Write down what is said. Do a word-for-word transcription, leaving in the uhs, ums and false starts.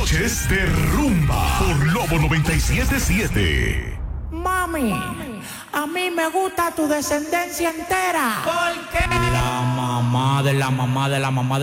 Noches de rumba por Lobo noventa y siete punto siete. Mami, a mí me gusta tu descendencia entera. ¿Por qué? La mamá de la mamá de la mamá de